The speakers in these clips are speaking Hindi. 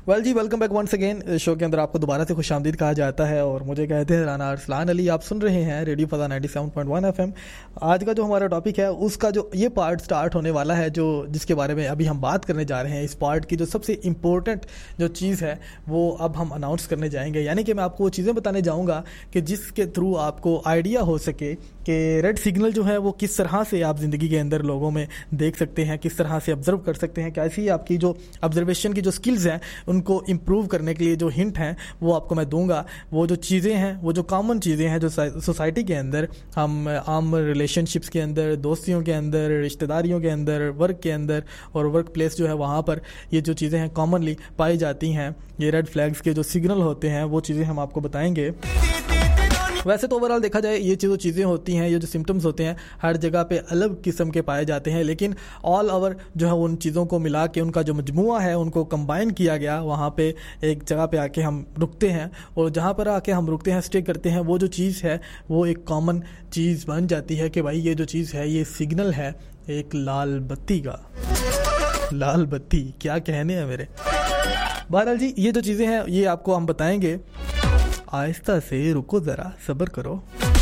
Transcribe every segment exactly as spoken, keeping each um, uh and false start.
वेल जी, welcome back once again. Show के अंदर आपको दोबारा से खुशामदीद कहा जाता है और मुझे कहते हैं राना अरसलान अली। आप सुन रहे हैं radio फज़ा ninety seven point one FM. आज का जो हमारा टॉपिक है उसका जो ये पार्ट स्टार्ट होने वाला है, जो जिसके बारे में अभी हम बात करने जा रहे हैं, इस पार्ट की जो सबसे इम्पोर्टेंट जो चीज़ है वो अब हम अनाउंस करने जाएंगे। यानी कि मैं आपको वो चीज़ें बताने जाऊँगा कि जिसके थ्रू आपको आइडिया हो सके कि रेड सिग्नल जो है वो किस तरह से आप ज़िंदगी के अंदर लोगों में देख सकते हैं, किस तरह से ऑब्जर्व कर सकते हैं, कैसी आपकी जो ऑब्जर्वेशन की जो स्किल्स हैं उनको इम्प्रूव करने के लिए जो हिंट हैं वो आपको मैं दूंगा। वो जो चीज़ें हैं, वो जो कॉमन चीज़ें हैं जो सोसाइटी के अंदर, हम आम रिलेशनशिप्स के अंदर, दोस्तियों के अंदर, रिश्तेदारियों के अंदर, वर्क के अंदर और वर्क प्लेस जो है वहाँ पर ये जो चीज़ें हैं कॉमनली पाई जाती हैं, ये रेड फ्लैग्स के जो सिग्नल होते हैं वो चीज़ें हम आपको बताएंगे। वैसे तो ओवरऑल देखा जाए ये जो चीज़ें होती हैं, ये जो सिम्टम्स होते हैं हर जगह पे अलग किस्म के पाए जाते हैं, लेकिन ऑल ओवर जो है उन चीज़ों को मिला के उनका जो मजमुआ है उनको कंबाइन किया गया। वहाँ पे एक जगह पे आके हम रुकते हैं और जहाँ पर आके हम रुकते हैं, स्टे करते हैं, वो जो चीज़ है वो एक कॉमन चीज़ बन जाती है कि भाई ये जो चीज़ है ये सिग्नल है एक लाल बत्ती का। लाल बत्ती क्या कहने हैं मेरे। बहरहाल जी, ये जो चीज़ें हैं ये आपको हम बताएंगे। आहिस्ता से रुको, ज़रा सब्र करो।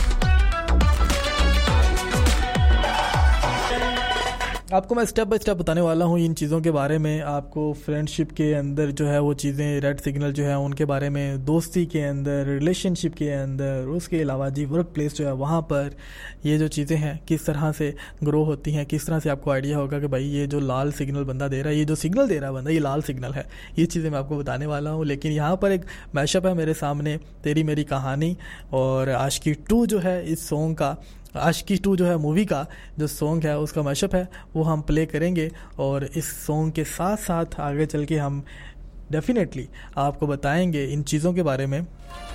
आपको मैं स्टेप बाय स्टेप बताने वाला हूँ इन चीज़ों के बारे में। आपको फ्रेंडशिप के अंदर जो है वो चीज़ें, रेड सिग्नल जो है उनके बारे में, दोस्ती के अंदर, रिलेशनशिप के अंदर, उसके अलावा जी वर्क प्लेस जो है वहाँ पर ये जो चीज़ें हैं किस तरह से ग्रो होती हैं, किस तरह से आपको आइडिया होगा कि भाई ये जो लाल सिग्नल बंदा दे रहा है, ये जो सिग्नल दे रहा है बंदा, ये लाल सिग्नल है। ये चीज़ें मैं आपको बताने वाला हूँ। लेकिन यहाँ पर एक मैशअप है मेरे सामने, तेरी मेरी कहानी और आशिकी टू जो है इस सॉन्ग का, आशिकी टू जो है मूवी का जो सॉन्ग है उसका मैशअप है वो हम प्ले करेंगे। और इस सॉन्ग के साथ साथ आगे चल के हम डेफिनेटली आपको बताएंगे इन चीज़ों के बारे में